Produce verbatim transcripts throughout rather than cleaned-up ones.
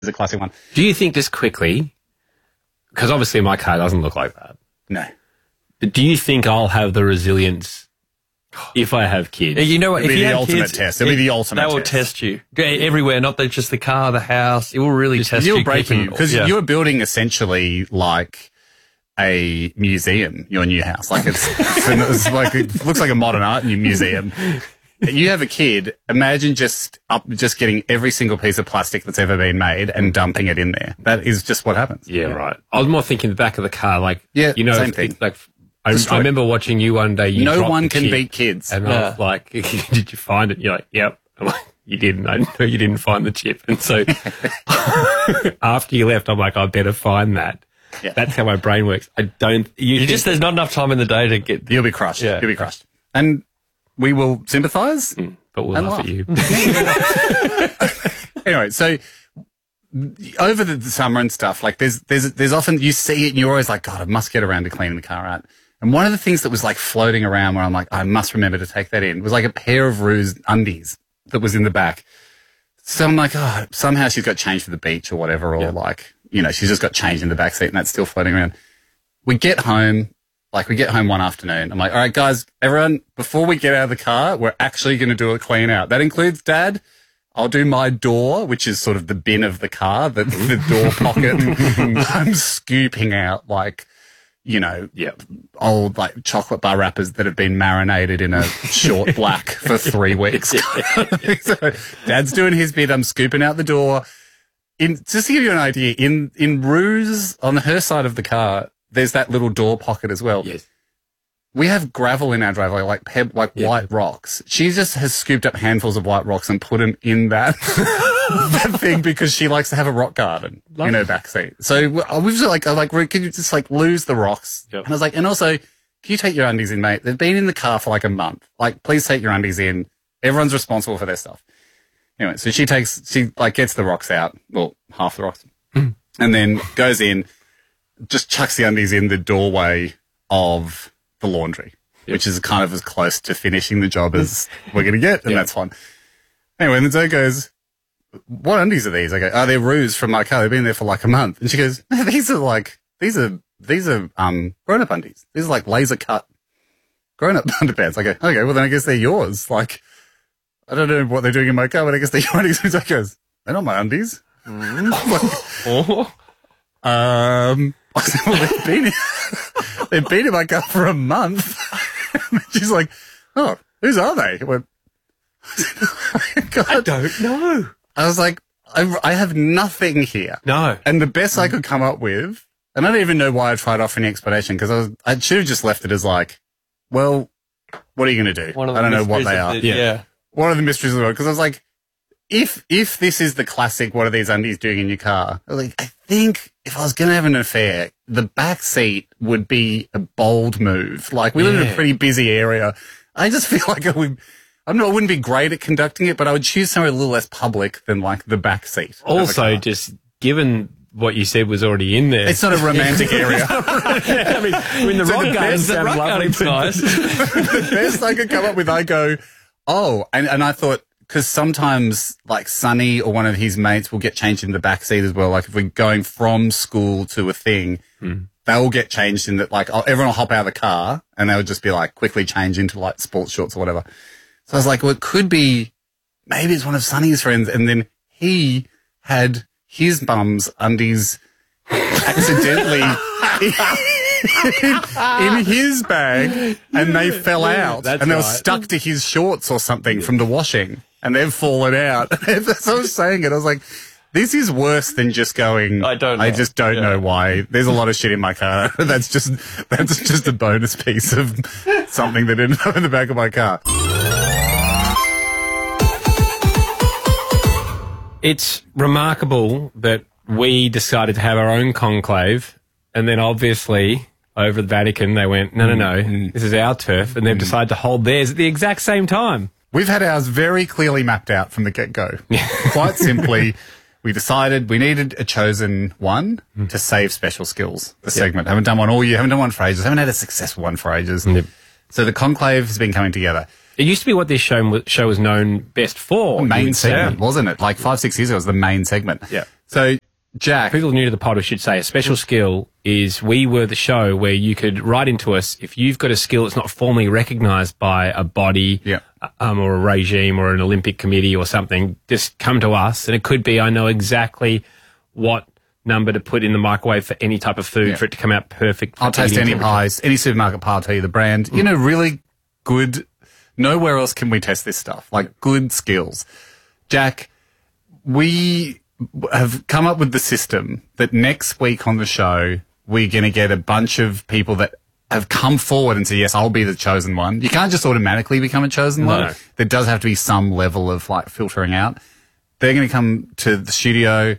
is a classic one. Do you think, just quickly, because obviously my car doesn't look like that, No. but do you think I'll have the resilience if I have kids? Yeah, you know what? It'll If be you the have ultimate kids, test. It'll be the ultimate That will test. test you. Go everywhere, not that just the car, the house. It will really Just- test You'll you. break keeping- you because yeah. you're building essentially like a museum, your new house. Like it's, it's like, it looks like a modern art museum. You have a kid, imagine just up, just getting every single piece of plastic that's ever been made and dumping it in there. That is just what happens. Yeah, right. I was more thinking the back of the car, like, Yeah, you know, same if- thing. like, I, Destroy. I remember watching you one day. You No dropped one the can kid, beat kids. And I was like, did you find it? You're like, yep. I'm like, you didn't. I know you didn't find the chip. And so after you left, I'm like, I better find that. Yeah. That's how my brain works. I don't. You, You think- just, there's not enough time in the day to get. You'll be crushed. Yeah. You'll be crushed. And we will sympathise. but we'll and laugh laugh. at you. Anyway, so over the, the summer and stuff, like there's there's there's often you see it and you're always like, God, I must get around to cleaning the car out. And one of the things that was like floating around where I'm like, I must remember to take that in was like a pair of Rue's undies that was in the back. So I'm like, oh, somehow she's got changed for the beach or whatever, or Yeah. like, you know, she's just got changed in the back seat and that's still floating around. We get home, like we get home one afternoon. I'm like, all right, guys, everyone, before we get out of the car, we're actually going to do a clean out. That includes Dad. I'll do my door, which is sort of the bin of the car, the, the door pocket. I'm scooping out like, you know, Yep. old like chocolate bar wrappers that have been marinated in a short black for three weeks. So Dad's doing his bit. I'm scooping out the door. In just to give you an idea, in in Rue's on her side of the car, there's that little door pocket as well. Yes. We have gravel in our driveway, like peb, like Yeah. white rocks. She just has scooped up handfuls of white rocks and put them in that, that thing because she likes to have a rock garden in her backseat. So we- I was like, I was like, Ruth, can you just like lose the rocks? Yep. And I was like, and also, can you take your undies in, mate? They've been in the car for like a month. Like, please take your undies in. Everyone's responsible for their stuff. Anyway, so she takes, she like gets the rocks out, well, half the rocks, and then goes in, just chucks the undies in the doorway of the laundry, Yep. which is kind of as close to finishing the job as we're going to get, and Yep. that's fine. Anyway, and then Zoe goes, what undies are these? I go, oh, they're Rue's from my car. They've been there for like a month. And she goes, no, these are like, these are, these are, um, grown-up undies. These are like laser cut grown-up underpants. I go, okay, well then I guess they're yours. Like, I don't know what they're doing in my car, but I guess they're your undies. And Zoe goes, they're not my undies. I'm like, Oh. um, I said, well, they've been in, they've been in my car for a month. And she's like, oh, whose are they? I went, God. I don't know. I was like, I, I have nothing here. No. And the best I could come up with, and I don't even know why I tried offering an explanation because I was, I should have just left it as like, well, what are you going to do? One of the I don't know what mysteries they of are. the- yeah. One of the mysteries of the world. Because I was like, if if this is the classic, what are these undies doing in your car? I was like, I think if I was going to have an affair, the back seat would be a bold move. Like we live in a Yeah. pretty busy area. I just feel like I would. I don't know. I wouldn't be great at conducting it, but I would choose somewhere a little less public than like the back seat. of a Also, car. just given what you said was already in there. It's not a romantic area. I mean, I mean the So rock the garden best- sounds rock lovely. garden's nice. The best I could come up with, I go, oh, and, and I thought, because sometimes like Sonny or one of his mates will get changed in the back seat as well. Like if we're going from school to a thing, they'll get changed in that. Like oh, everyone will hop out of the car and they'll just be like quickly change into like sports shorts or whatever. So I was like, well, it could be maybe it's one of Sonny's friends, and then he had his mum's undies accidentally in, in his bag, and they fell out, that's and they were right. stuck to his shorts or something from the washing, and they've fallen out. As I was saying it, I was like, this is worse than just going, I don't I know. just don't Yeah. know why. There's a lot of shit in my car. That's just, that's just a bonus piece of something that ended up in the back of my car. It's remarkable that we decided to have our own conclave, and then obviously over the Vatican they went, no, no, no, this is our turf, and they've decided to hold theirs at the exact same time. We've had ours very clearly mapped out from the get-go. Quite simply, we decided we needed a chosen one to save special skills, the segment. Haven't done one all year, haven't done one for ages, haven't had a successful one for ages. Yep. So the conclave has been coming together. It used to be what this show, show was known best for. you Main would say. segment, wasn't it? Like five, six years ago, it was the main segment. Yeah. So, Jack, People new to the pod, we should say, a special skill is we were the show where you could write into us if you've got a skill that's not formally recognised by a body Yeah. um, or a regime or an Olympic committee or something, just come to us. And it could be, I know exactly what number to put in the microwave for any type of food Yeah. for it to come out perfect. for I'll taste eating any temperature. pies, any supermarket pie, I'll tell you the brand. You know, really good. Nowhere else can we test this stuff. Like good skills. Jack, we have come up with the system that next week on the show, we're going to get a bunch of people that have come forward and say, yes, I'll be the chosen one. You can't just automatically become a chosen No. one. There does have to be some level of like filtering out. They're going to come to the studio.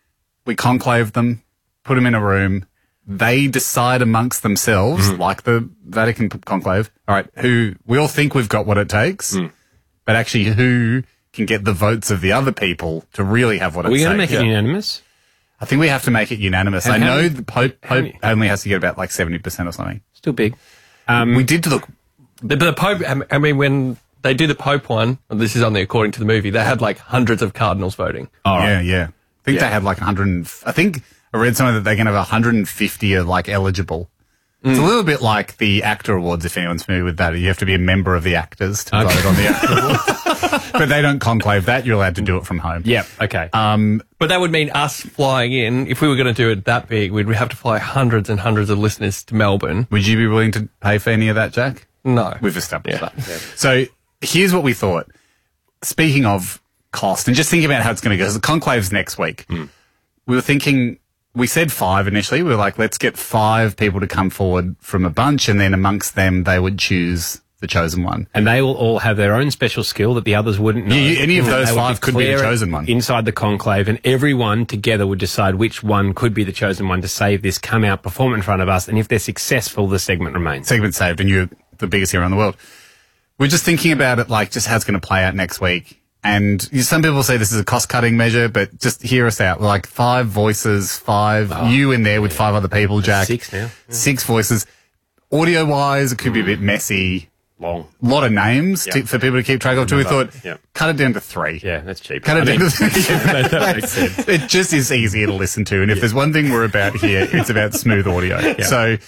We conclave them, put them in a room. They decide amongst themselves, like the Vatican conclave, all right, who we all think we've got what it takes, but actually who can get the votes of the other people to really have what Are it we takes. going to make it unanimous? I think we have to make it unanimous. I how know many- the Pope, how Pope many- only has to get about like seventy percent or something. Still big. Um, We did look, The, the Pope, I mean, when they do the Pope one, and this is only according to the movie, they had like hundreds of cardinals voting. all right. yeah, yeah. I think they had like one hundred, and, I think I read somewhere that they're going to have one hundred fifty are like eligible. It's a little bit like the actor awards, if anyone's familiar with that. You have to be a member of the actors to vote on the actor awards. But they don't conclave that. You're allowed to do it from home. Yep. Okay. Um, But that would mean us flying in. If we were going to do it that big, we'd have to fly hundreds and hundreds of listeners to Melbourne. would you be willing to pay for any of that, Jack? No. We've established Yeah. that. So here's what we thought. Speaking of cost, and just thinking about how it's going to go, 'cause the conclave's next week. We were thinking, we said five initially. We were like, let's get five people to come forward from a bunch, and then amongst them, they would choose the chosen one. And they will all have their own special skill that the others wouldn't know. You- any of those They would five could be the declare it chosen one. inside the conclave, and everyone together would decide which one could be the chosen one to save this, come out, perform in front of us, and if they're successful, the segment remains. Segment saved, and you're the biggest hero in the world. We're just thinking about it, like just how it's going to play out next week. And you- some people say this is a cost-cutting measure, but just hear us out. Like five voices, five, you in there with five other people, Jack. Six now. Six voices. Audio-wise, it could be a bit messy. Long. A lot of names to, Yeah. for people to keep track of. So we thought, Yeah. cut it down to three. Yeah, that's cheap. Cut it I down mean, to three. that, that makes sense. It just is easier to listen to. And if there's one thing we're about here, it's about smooth audio. So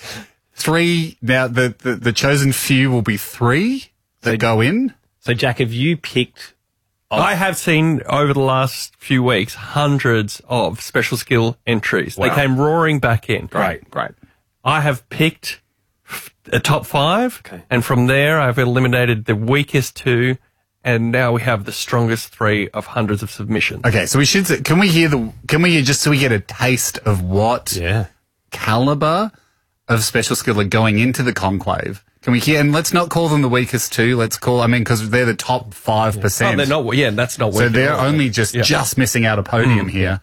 three, now the, the, the chosen few will be three that go in. So, Jack, have you picked... I have seen over the last few weeks hundreds of special skill entries. Wow. They came roaring back in. Great, great. I have picked f- a top five, Okay. and from there I've eliminated the weakest two, and now we have the strongest three of hundreds of submissions. Okay, so we should say, can we hear the, can we hear just so we get a taste of what Yeah. caliber of special skill are going into the conclave? Can we hear, and let's not call them the weakest two, let's call, I mean, because they're the top five Oh, percent. they're not. Yeah, that's not. So weak at they're all. only just, Yeah. just missing out a podium here.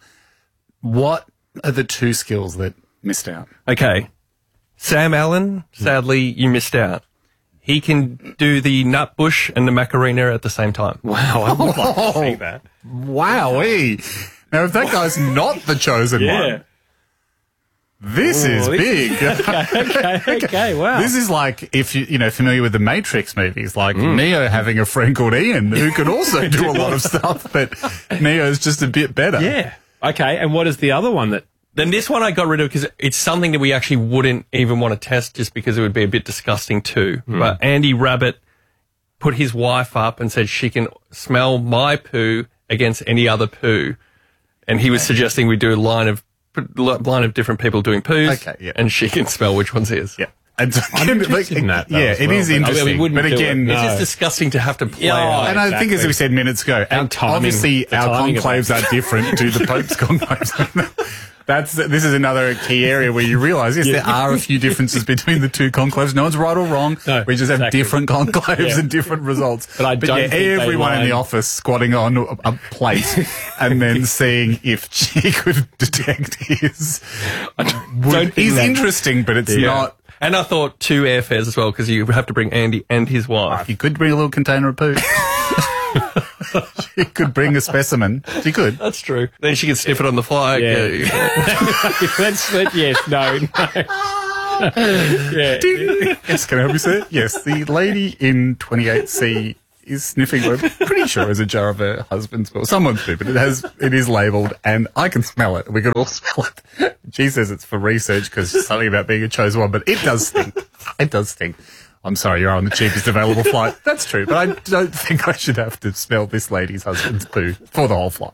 What are the two skills that missed out? Okay. Sam Allen, sadly, you missed out. He can do the nut bush and the Macarena at the same time. Wow, I would like to see that. Wowee. Now, if that guy's not the chosen one, this is this- big. okay, okay, wow. This is like if you you know familiar with the Matrix movies, like Neo having a friend called Ian who could also do a lot of stuff, but Neo's just a bit better. Yeah. Okay, and what is the other one that... Then this one I got rid of because it's something that we actually wouldn't even want to test just because it would be a bit disgusting too. But Andy Rabbit put his wife up and said she can smell my poo against any other poo. And he was suggesting we do a line of line of different people doing poos. Okay, yeah. And she can smell which one's his. Yeah. And so- I'm interested in that, though, Yeah, as it well, is but- I mean, we interesting. wouldn't But do it, again, no. It's just disgusting to have to play Yeah, out. and I think as exactly. we said minutes ago, And our- timing, obviously the our timing of conclaves that. are different to the Pope's conclaves. That's this is another key area where you realise yes, there are a few differences between the two conclaves. No one's right or wrong. No, we just have exactly. different conclaves Yeah. and different results. But I don't yeah, think they everyone in the line- office squatting on a, a plate and then seeing if she could detect his. don't Would, think is that- interesting, but it's Yeah. not. And I thought two airfares as well because you have to bring Andy and his wife. You could bring a little container of poo. She could bring a specimen. She could. That's true. Then she can sniff it on the fly. Yeah. Yeah. Let's, let, yes, no, no. yeah. Yes, can I help you, sir? Yes, the lady in twenty-eight C is sniffing. We're pretty sure it's a jar of her husband's poo. Someone's poo, but it has, it is labelled, and I can smell it. We can all smell it. She says it's for research because something about being a chosen one, but it does stink. It does stink. I'm sorry, you're on the cheapest available flight. That's true, but I don't think I should have to smell this lady's husband's poo for the whole flight.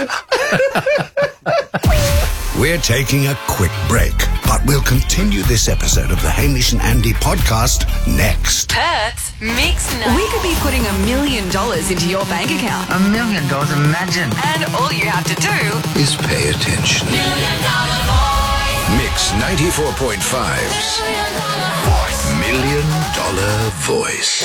We're taking a quick break, but we'll continue this episode of the Hamish and Andy podcast next. Perth's Mix Night. We could be putting a million dollars into your bank account. A million dollars, imagine. And all you have to do Is pay attention. Million Dollar Voice. Mix ninety-four point five's Million Dollar Voice.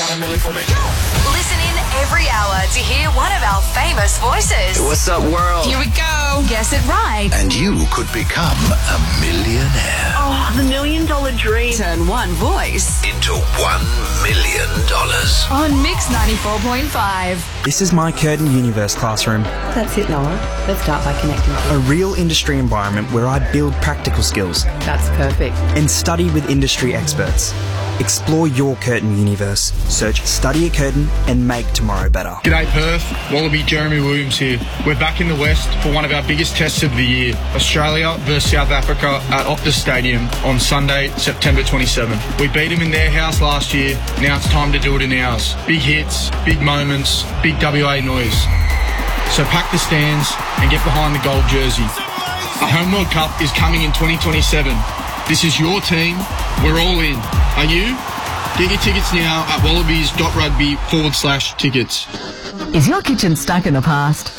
Listen in every hour to hear one of our famous voices. What's up, world? Here we go. Guess it right. And you could become a millionaire. Oh, the million dollar dream. Turn one voice Into one million dollars. on Mix ninety-four point five. This is my Curtin Universe classroom, That's it, Noah. Let's start by connecting. a real industry environment where I build practical skills That's perfect. and study with industry experts. Explore your Curtin Universe. Search Study at Curtin and make tomorrow better. G'day Perth, Wallaby Jeremy Williams here. We're back in the West for one of our biggest tests of the year, Australia versus South Africa at Optus Stadium on Sunday, September twenty-seventh. We beat them in their house last year, now it's time to do it in ours. Big hits, big moments, big W A noise. So pack the stands and get behind the gold jersey. A Home World Cup is coming in twenty twenty-seven. This is your team, we're all in. Are you? Get your tickets now at wallabies.rugby forward slash tickets. Is your kitchen stuck in the past?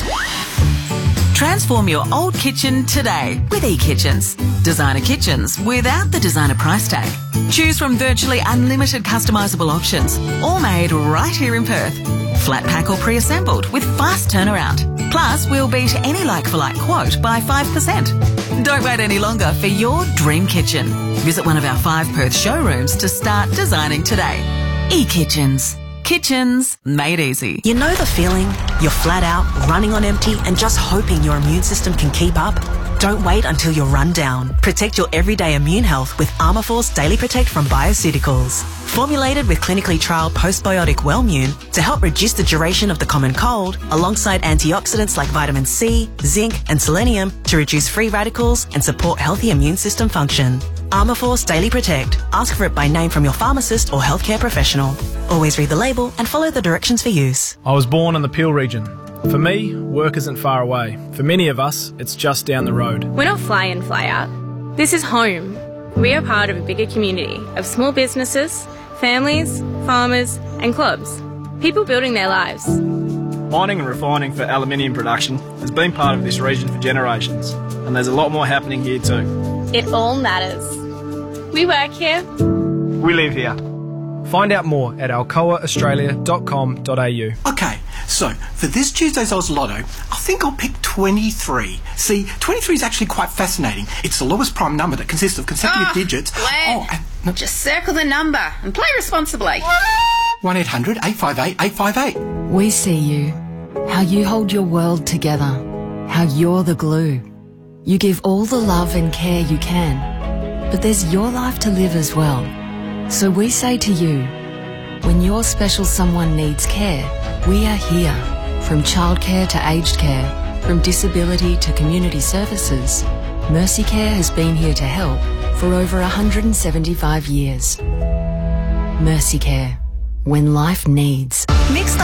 Transform your old kitchen today with eKitchens. Designer kitchens without the designer price tag. Choose from virtually unlimited customisable options, all made right here in Perth. Flat pack or pre-assembled with fast turnaround. Plus, we'll beat any like-for-like quote by five percent. Don't wait any longer for your dream kitchen. Visit one of our five Perth showrooms to start designing today. eKitchens. Kitchens made easy. You know the feeling? You're flat out, running on empty, and just hoping your immune system can keep up? Don't wait until you're run down. Protect your everyday immune health with Armourforce Daily Protect from Bioceuticals. Formulated with clinically trialled postbiotic Wellmune to help reduce the duration of the common cold, alongside antioxidants like vitamin C, zinc, and selenium to reduce free radicals and support healthy immune system function. Armourforce Daily Protect. Ask for it by name from your pharmacist or healthcare professional. Always read the label and follow the directions for use. I was born in the Peel region. For me, work isn't far away. For many of us, it's just down the road. We're not fly in, fly out. This is home. We are part of a bigger community of small businesses, families, farmers, and clubs. People building their lives. Mining and refining for aluminium production has been part of this region for generations, and there's a lot more happening here too. It all matters. We work here. We live here. Find out more at alcoa australia dot com dot a u. Okay, so for this Tuesday's Oz Lotto, I think I'll pick twenty-three. See, twenty-three is actually quite fascinating. It's the lowest prime number that consists of consecutive Oh, digits. Glenn, Oh, and no, just circle the number and play responsibly. one eight hundred eight five eight eight five eight. We see you. How you hold your world together. How you're the glue. You give all the love and care you can. But there's your life to live as well. So we say to you, when your special someone needs care, we are here. From childcare to aged care, from disability to community services, Mercy Care has been here to help for over one hundred seventy-five years. Mercy Care. When life needs. Mix